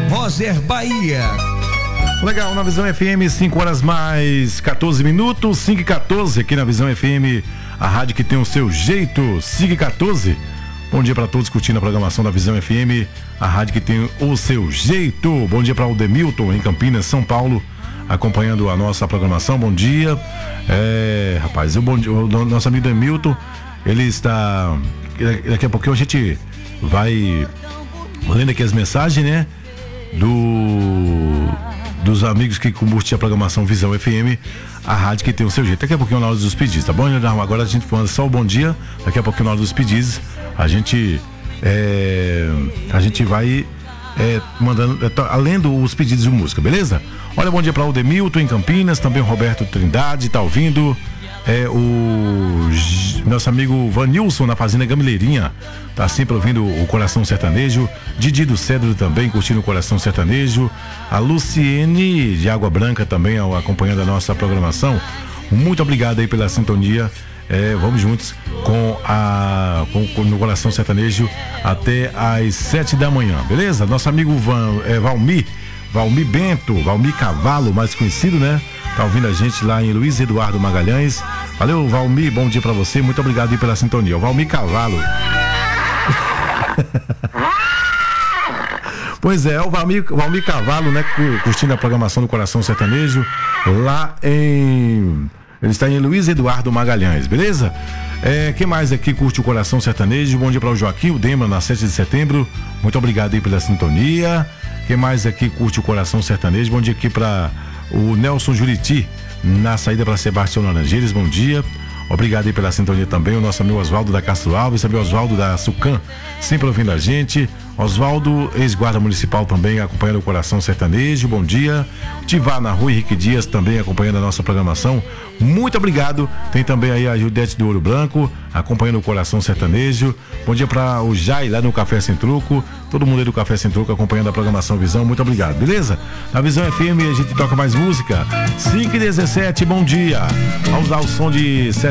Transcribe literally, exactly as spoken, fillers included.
Roger Bahia. Legal, na Visão F M, cinco horas mais quatorze minutos, cinco e quatorze aqui na Visão F M, a rádio que tem o seu jeito, cinco e quatorze. Bom dia para todos curtindo a programação da Visão F M, a rádio que tem o seu jeito. Bom dia para o Demilton em Campinas, São Paulo, acompanhando a nossa programação. Bom dia. É, rapaz, o, bom dia, o nosso amigo Demilton, ele está. Daqui a pouquinho a gente vai lendo aqui as mensagens, né? Do. Dos amigos que curtem a programação Visão F M, a rádio que tem o seu jeito. Daqui a pouquinho na hora dos pedidos, tá bom? Agora a gente manda só o bom dia, daqui a pouquinho na hora dos pedidos, a gente é, a gente vai é, mandando, é, tá, lendo os pedidos de música, beleza? Olha, bom dia para o Demilton em Campinas, também o Roberto Trindade, tá ouvindo? É, o nosso amigo Vanilson na Fazenda Gamileirinha, tá sempre ouvindo o Coração Sertanejo. Didi do Cedro também curtindo o Coração Sertanejo. A Luciene de Água Branca também acompanhando a nossa programação. Muito obrigado aí pela sintonia. É, vamos juntos com a com, com, no Coração Sertanejo até às sete da manhã, beleza? Nosso amigo Van, é, Valmir Valmir Bento, Valmir Cavalo, mais conhecido, né? Tá ouvindo a gente lá em Luiz Eduardo Magalhães. Valeu, Valmir, bom dia pra você, muito obrigado aí pela sintonia. O Valmir Cavalo. Pois é, o Valmir, Valmir Cavalo, né? Curtindo a programação do Coração Sertanejo lá em... Ele está em Luiz Eduardo Magalhães, beleza? É, quem mais aqui curte o Coração Sertanejo? Bom dia para o Joaquim, o Dema, na sete de setembro. Muito obrigado aí pela sintonia. Quem mais aqui curte o Coração Sertanejo? Bom dia aqui para o Nelson Juriti, na saída para Sebastião Laranjeiras. Bom dia. Obrigado aí pela sintonia também. O nosso amigo Oswaldo da Castro Alves, também o Oswaldo da Sucan, sempre ouvindo a gente. Oswaldo, ex-guarda municipal também, acompanhando o Coração Sertanejo. Bom dia. Tivar na Rua Henrique Dias, também acompanhando a nossa programação. Muito obrigado. Tem também aí a Judete do Ouro Branco, acompanhando o Coração Sertanejo. Bom dia para o Jai, lá no Café Sem Truco. Todo mundo aí do Café Sem Truco acompanhando a programação Visão. Muito obrigado, beleza? Na Visão F M a gente toca mais música. cinco e dezessete, bom dia. Vamos dar o som de